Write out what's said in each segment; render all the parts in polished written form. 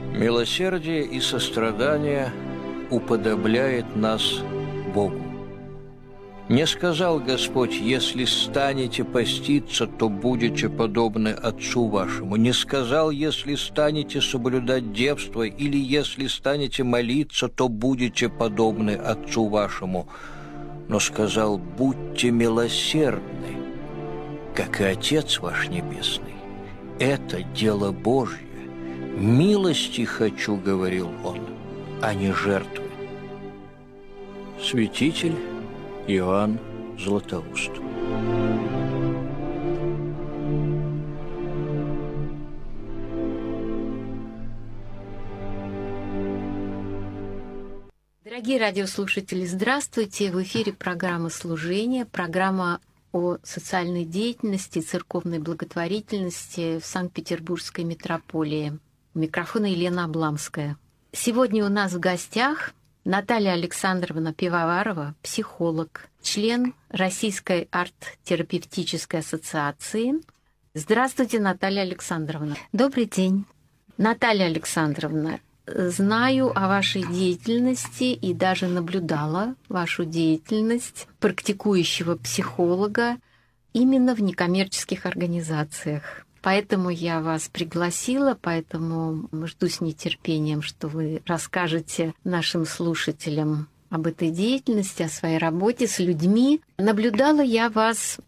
Милосердие и сострадание уподобляет нас Богу. Не сказал Господь: если станете поститься, то будете подобны Отцу вашему. Не сказал: если станете соблюдать девство, или если станете молиться, то будете подобны Отцу вашему. Но сказал: будьте милосердны, как и Отец ваш Небесный. Это дело Божье. «Милости хочу, — говорил он, — а не жертвы». Святитель Иоанн Златоуст. Дорогие радиослушатели, здравствуйте! В эфире программа «Служение», программа о социальной деятельности, церковной благотворительности в Санкт-Петербургской метрополии. У микрофона Елена Обламская. Сегодня у нас в гостях Наталья Александровна Пивоварова, психолог, член Российской арт-терапевтической ассоциации. Здравствуйте, Наталья Александровна. Добрый день. Наталья Александровна, знаю о вашей деятельности и даже наблюдала вашу деятельность практикующего психолога именно в некоммерческих организациях. Поэтому я вас пригласила, поэтому жду с нетерпением, что вы расскажете нашим слушателям об этой деятельности, о своей работе с людьми. Наблюдала я вас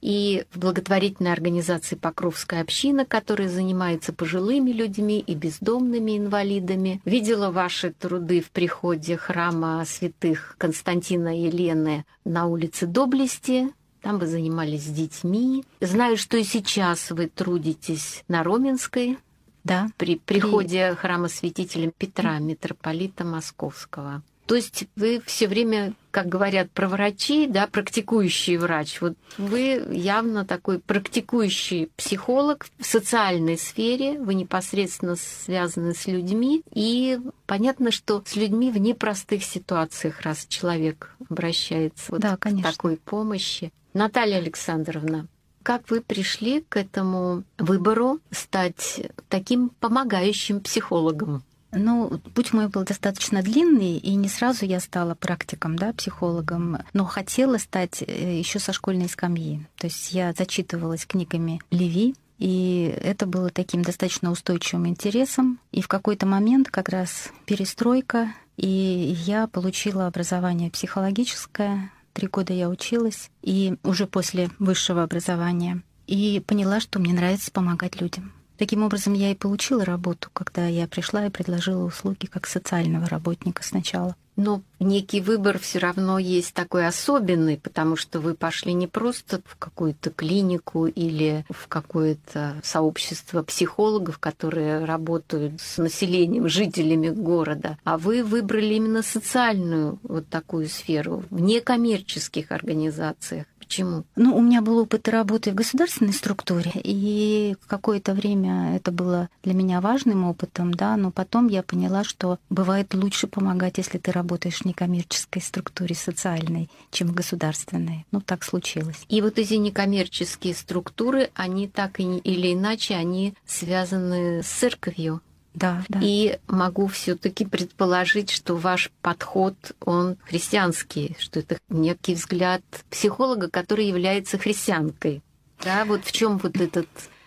и в благотворительной организации «Покровская община», которая занимается пожилыми людьми и бездомными инвалидами. Видела ваши труды в приходе храма святых Константина и Елены на улице Доблести. Там вы занимались с детьми. Знаю, что и сейчас вы трудитесь на Роменской, да, при приходе храма святителя Петра, митрополита Московского. То есть вы все время, как говорят про врачей, да, практикующий врач. Вот вы явно такой практикующий психолог в социальной сфере, вы непосредственно связаны с людьми, и понятно, что с людьми в непростых ситуациях, раз человек обращается вот да, к такой помощи. Наталья Александровна, как вы пришли к этому выбору стать таким помогающим психологом? Ну, путь мой был достаточно длинный, и не сразу я стала практиком, да, психологом, но хотела стать еще со школьной скамьи. То есть я зачитывалась книгами Леви, и это было таким достаточно устойчивым интересом. И в какой-то момент как раз перестройка, и я получила образование психологическое. 3 года я училась, и уже после высшего образования, и поняла, что мне нравится помогать людям. Таким образом, я и получила работу, когда я пришла и предложила услуги как социального работника сначала. Но некий выбор все равно есть такой особенный, потому что вы пошли не просто в какую-то клинику или в какое-то сообщество психологов, которые работают с населением, жителями города, а вы выбрали именно социальную вот такую сферу в некоммерческих организациях. Почему? Ну, у меня был опыт работы в государственной структуре, и какое-то время это было для меня важным опытом, да, но потом я поняла, что бывает лучше помогать, если ты работаешь в некоммерческой структуре социальной, чем в государственной. Ну, так случилось. И вот эти некоммерческие структуры, они так или иначе, они связаны с церковью. Да, да. И могу все-таки предположить, что ваш подход, он христианский, что это некий взгляд психолога, который является христианкой. Да, вот в чем вот этот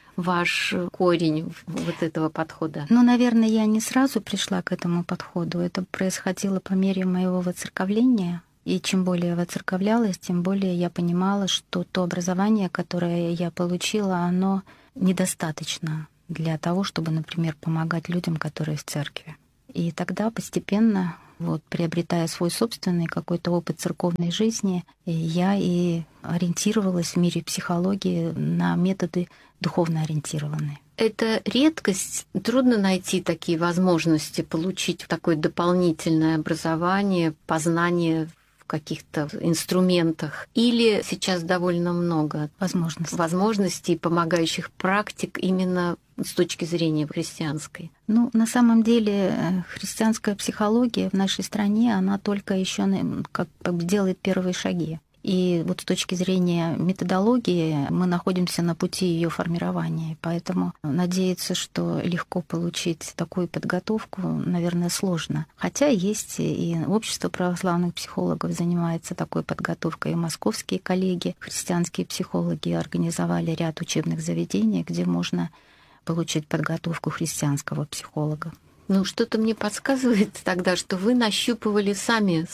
ваш корень вот этого подхода? Ну, наверное, я не сразу пришла к этому подходу. Это происходило по мере моего воцерковления. И чем более я воцерковлялась, тем более я понимала, что то образование, которое я получила, оно недостаточно для того, чтобы, например, помогать людям, которые в церкви. И тогда постепенно, вот, приобретая свой собственный какой-то опыт церковной жизни, я и ориентировалась в мире психологии на методы духовно ориентированные. Это редкость. Трудно найти такие возможности, получить такое дополнительное образование, познание в каких-то инструментах. Или сейчас довольно много возможностей и помогающих практик именно с точки зрения христианской? Ну, на самом деле, христианская психология в нашей стране, она только еще как бы делает первые шаги. И вот с точки зрения методологии мы находимся на пути ее формирования. Поэтому надеяться, что легко получить такую подготовку, наверное, сложно. Хотя есть и общество православных психологов занимается такой подготовкой, и московские коллеги, христианские психологи, организовали ряд учебных заведений, где можно получить подготовку христианского психолога. Ну, что-то мне подсказывает тогда, что вы нащупывали сами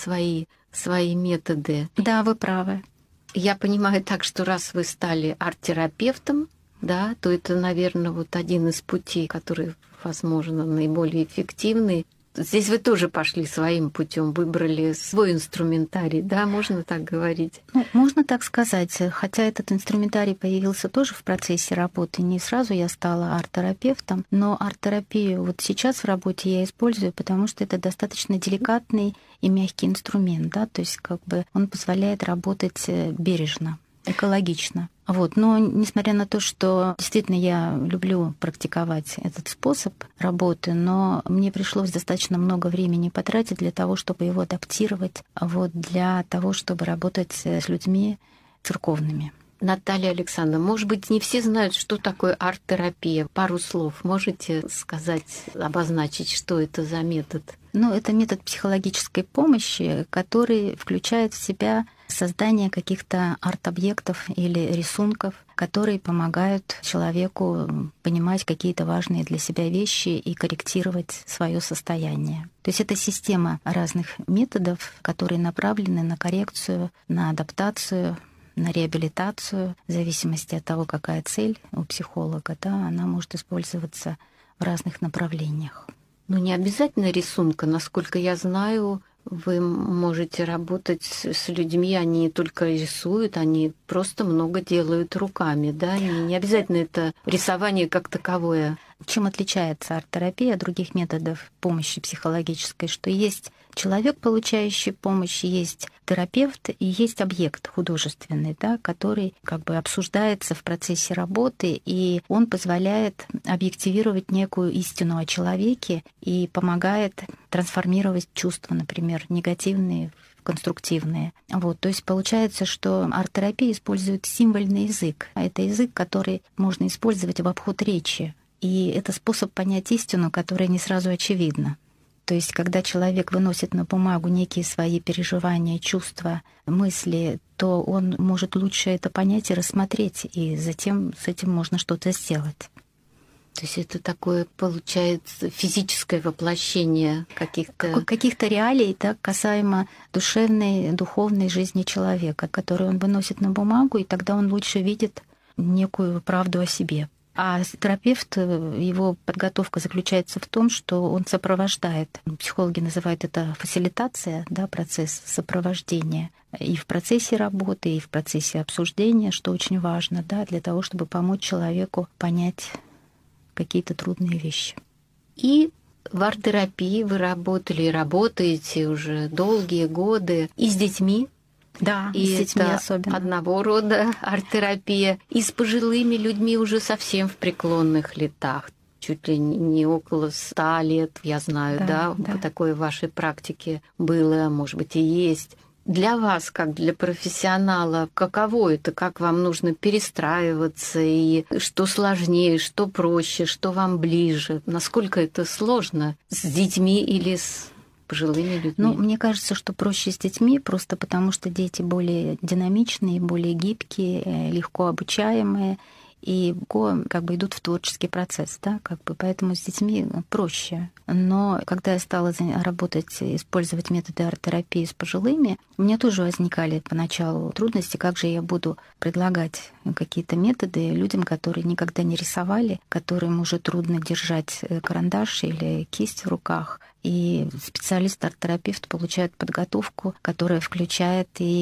свои методы. Да, вы правы. Я понимаю так, что раз вы стали арт-терапевтом, да, то это, наверное, вот один из путей, который, возможно, наиболее эффективный. Здесь вы тоже пошли своим путем, выбрали свой инструментарий, да, можно так говорить? Ну, можно так сказать, хотя этот инструментарий появился тоже в процессе работы. Не сразу я стала арт-терапевтом, но арт-терапию вот сейчас в работе я использую, потому что это достаточно деликатный и мягкий инструмент, да, то есть как бы он позволяет работать бережно, экологично. Вот. Но несмотря на то, что действительно я люблю практиковать этот способ работы, но мне пришлось достаточно много времени потратить для того, чтобы его адаптировать, вот, для того, чтобы работать с людьми церковными. Наталья Александровна, может быть, не все знают, что такое арт-терапия. Пару слов можете сказать, обозначить, что это за метод? Ну, это метод психологической помощи, который включает в себя создание каких-то арт-объектов или рисунков, которые помогают человеку понимать какие-то важные для себя вещи и корректировать свое состояние. То есть это система разных методов, которые направлены на коррекцию, на адаптацию, на реабилитацию, в зависимости от того, какая цель у психолога, да, она может использоваться в разных направлениях. Ну, не обязательно рисунка. Насколько я знаю, вы можете работать с людьми, они только рисуют, они просто много делают руками, да? И не обязательно это рисование как таковое. Чем отличается арт-терапия от других методов помощи психологической, что есть человек, получающий помощь, есть терапевт и есть объект художественный, да, который как бы обсуждается в процессе работы, и он позволяет объективировать некую истину о человеке и помогает трансформировать чувства, например, негативные в конструктивные. Вот, то есть получается, что арт-терапия использует символьный язык. А это язык, который можно использовать в обход речи. И это способ понять истину, которая не сразу очевидна. То есть, когда человек выносит на бумагу некие свои переживания, чувства, мысли, то он может лучше это понять и рассмотреть, и затем с этим можно что-то сделать. То есть это такое, получается, физическое воплощение каких-то реалий, да, касаемо душевной, духовной жизни человека, которую он выносит на бумагу, и тогда он лучше видит некую правду о себе. А терапевт, его подготовка заключается в том, что он сопровождает. Психологи называют это фасилитация, да, процесс сопровождения и в процессе работы, и в процессе обсуждения, что очень важно, да, для того, чтобы помочь человеку понять какие-то трудные вещи. И в арт-терапии вы работали и работаете уже долгие годы и с детьми. Да, и с детьми это особенно. Одного рода арт-терапия. И с пожилыми людьми уже совсем в преклонных летах. Чуть ли не около 100 лет, я знаю, да? Такое в вашей практике было, может быть, и есть. Для вас, как для профессионала, каково это, как вам нужно перестраиваться, и что сложнее, что проще, что вам ближе? Насколько это сложно с детьми или с пожилыми людьми? Ну, мне кажется, что проще с детьми, просто потому что дети более динамичные, более гибкие, легко обучаемые, и как бы идут в творческий процесс, да, как бы, поэтому с детьми проще. Но когда я стала работать, использовать методы арт-терапии с пожилыми, у меня тоже возникали поначалу трудности, как же я буду предлагать какие-то методы людям, которые никогда не рисовали, которым уже трудно держать карандаш или кисть в руках. И специалист-арт-терапевт получает подготовку, которая включает и